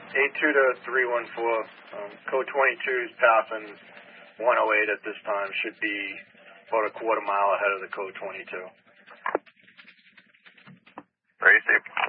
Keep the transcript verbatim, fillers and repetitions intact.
eight two to three one four. Um, code twenty-two is passing one oh eight at this time. Should be about a quarter mile ahead of the code twenty-two. Very safe.